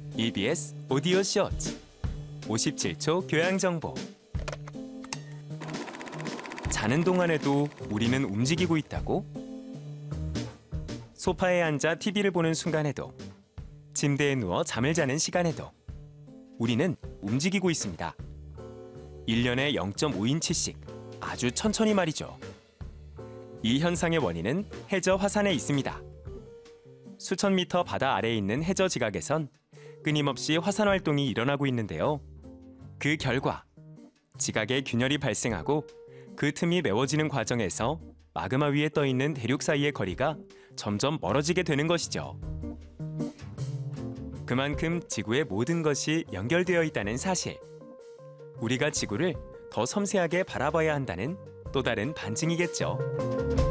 EBS 오디오 쇼츠 57초 교양 정보. 자는 동안에도 우리는 움직이고 있다고? 소파에 앉아 TV를 보는 순간에도, 침대에 누워 잠을 자는 시간에도 우리는 움직이고 있습니다. 1년에 0.5인치씩 아주 천천히 말이죠. 이 현상의 원인은 해저 화산에 있습니다. 수천 미터 바다 아래에 있는 해저 지각에선 끊임없이 화산 활동이 일어나고 있는데요. 그 결과 지각에 균열이 발생하고 그 틈이 메워지는 과정에서 마그마 위에 떠 있는 대륙 사이의 거리가 점점 멀어지게 되는 것이죠. 그만큼 지구의 모든 것이 연결되어 있다는 사실. 우리가 지구를 더 섬세하게 바라봐야 한다는 또 다른 반증이겠죠.